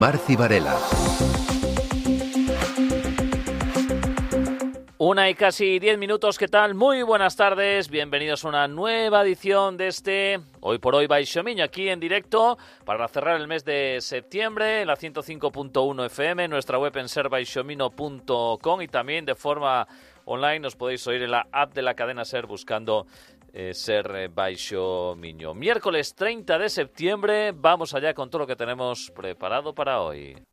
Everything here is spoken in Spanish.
Marci Varela. 1:10, ¿qué tal? Muy buenas tardes, bienvenidos a una nueva edición de Hoy por Hoy Baixo Miño, aquí en directo para cerrar el mes de septiembre en la 105.1 FM, nuestra web en serbaixomino.com y también de forma online nos podéis oír en la app de la cadena SER buscando Ser Baixo Miño. Miércoles 30 de septiembre, vamos allá con todo lo que tenemos preparado para hoy.